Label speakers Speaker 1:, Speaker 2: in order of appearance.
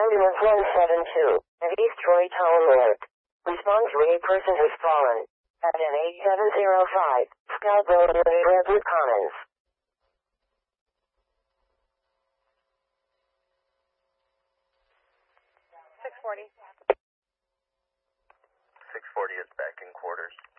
Speaker 1: Ambulance 172 at East Troy Town Alert. Respond to a person who's fallen at an 8705 Scout Road near Redwood Commons.
Speaker 2: 640 is back in quarters.